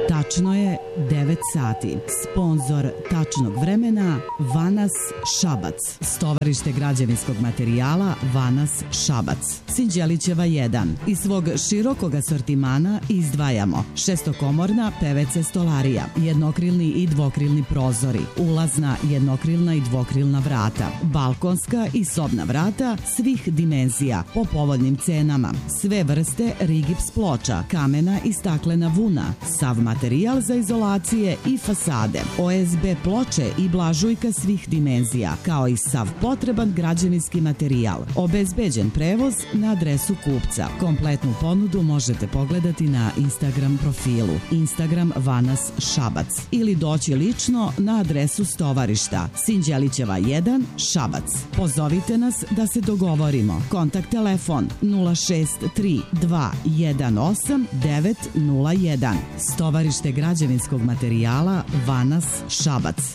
Tačno je 9 sati. Sponzor tačnog vremena Vanas Šabac. Stovarište građevinskog materijala Vanas Šabac. Sinđelićeva 1. Iz svog širokog asortimana izdvajamo šestokomorna PVC stolarija, jednokrilni i dvokrilni prozori, ulazna jednokrilna i dvokrilna vrata, balkonska i sobna vrata svih dimenzija po povoljnim cenama, sve vrste rigips ploča, kamena i staklena vuna, sav materijal za izolacije i fasade, OSB ploče i blažujka svih dimenzija, kao i sav potreban građevinski materijal. Obezbeđen prevoz na adresu kupca. Kompletnu ponudu možete pogledati na Instagram profilu Instagram Vanas Šabac ili doći lično na adresu stovarišta Sinđelićeva 1 Šabac. Pozovite nas da se dogovorimo. Kontakt telefon 063 218 901. Stovarište građevinskog materijala Vanas Šabac.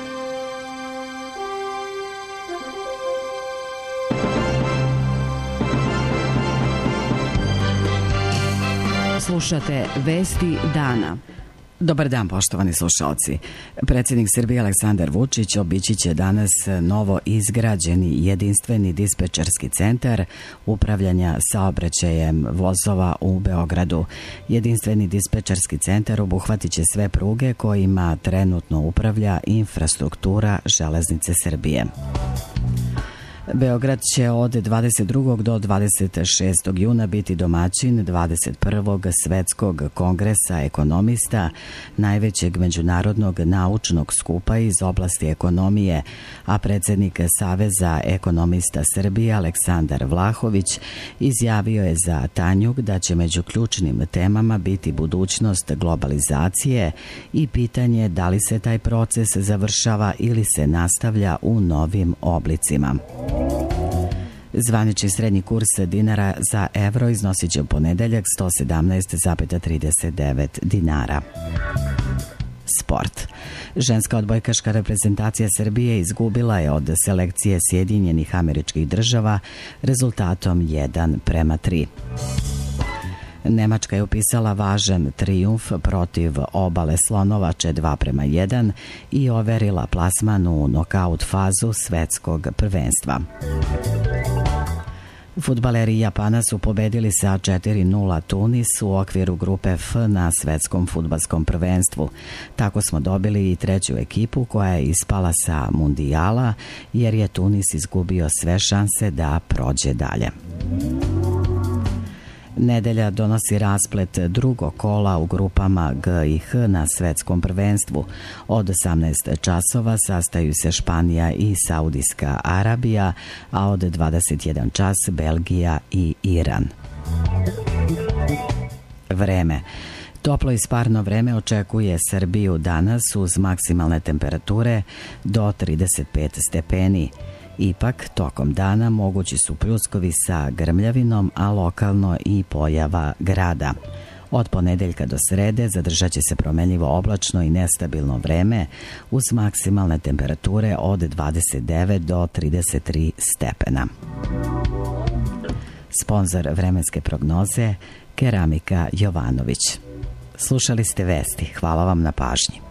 Slušate Vesti dana. Dobar dan, poštovani slušalci. Predsjednik Srbije Aleksandar Vučić obići će danas novo izgrađeni jedinstveni dispečerski centar upravljanja saobraćajem vozova u Beogradu. Jedinstveni dispečerski centar obuhvatit će sve pruge kojima trenutno upravlja infrastruktura Železnice Srbije. Beograd će od 22. do 26. juna biti domaćin 21. Svetskog kongresa ekonomista, najvećeg međunarodnog naučnog skupa iz oblasti ekonomije, a predsjednik Saveza ekonomista Srbije Aleksandar Vlahović izjavio je za Tanjug da će među ključnim temama biti budućnost globalizacije i pitanje da li se taj proces završava ili se nastavlja u novim oblicima. Zvanični srednji kurs dinara za evro iznosit će u ponedeljak 117,39 dinara. Sport. Ženska odbojkaška reprezentacija Srbije izgubila je od selekcije Sjedinjenih Američkih Država rezultatom 1:3. Nemačka je upisala važan trijumf protiv Obale Slonovače 2:1 i overila plasman u nokaut fazu svetskog prvenstva. Fudbaleri Japana su pobedili sa 4:0 Tunis u okviru grupe F na svetskom fudbalskom prvenstvu. Tako smo dobili i treću ekipu koja je ispala sa mundijala jer je Tunis izgubio sve šanse da prođe dalje. Nedelja donosi rasplet drugog kola u grupama G i H na svetskom prvenstvu. Od 18 časova sastaju se Španija i Saudijska Arabija, a od 21 čas Belgija i Iran. Vreme. Toplo i sparno vreme očekuje Srbiju danas uz maksimalne temperature do 35 stepeni. Ipak, tokom dana mogući su pljuskovi sa grmljavinom, a lokalno i pojava grada. Od ponedeljka do srede zadržat će se promenljivo oblačno i nestabilno vreme uz maksimalne temperature od 29 do 33 stepena. Sponzor vremenske prognoze Keramika Jovanović. Slušali ste vesti. Hvala vam na pažnji.